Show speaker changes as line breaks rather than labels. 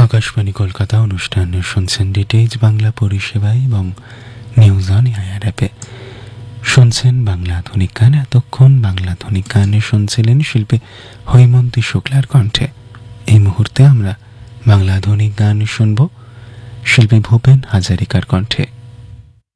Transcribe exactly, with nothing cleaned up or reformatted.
আকাশবাণী কলকাতা অনুষ্ঠান শুনছেন ডিটেইলস বাংলা পরিষেবায় এবং নিউজ অন এয়ার অ্যাপে। শুনছেন বাংলা আধুনিক গান। এতক্ষণ বাংলা আধুনিক গানে শুনছিলেন শিল্পী হৈমন্তী শুক্লার কণ্ঠে। এই মুহূর্তে আমরা বাংলা আধুনিক গান শুনব শিল্পী ভূপেন হাজারিকার কণ্ঠে।